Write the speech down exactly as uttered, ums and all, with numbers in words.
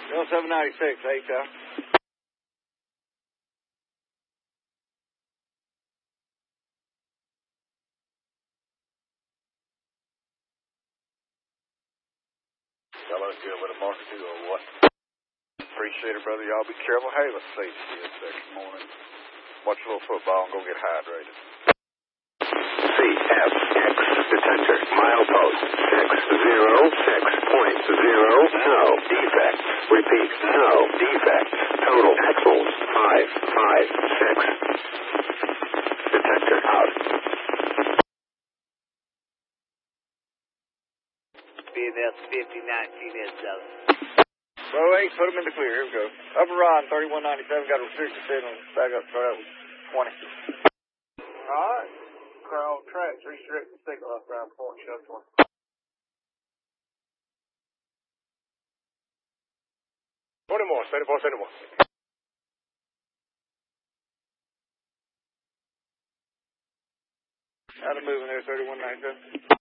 L seven ninety-six, H L. Y'all are good with a marker two or what? Appreciate it, brother. Y'all be careful. Hey, let's see this next morning. Watch a little football and go get hydrated. C F X detector, milepost six zero six point zero, no defects. Repeat, no defects. Total axles five five six. Detector out. B N L fifty nineteen is out. Row eight, put them in the clear. Here we go. Upper Rod, thirty-one ninety-seven, got a restricted set on back up, start out with twenty. Alright. Crown tracks, restricted signal up around point, show twenty. twenty more, seventy-four, seventy-one. Out of moving there, thirty-one ninety-seven.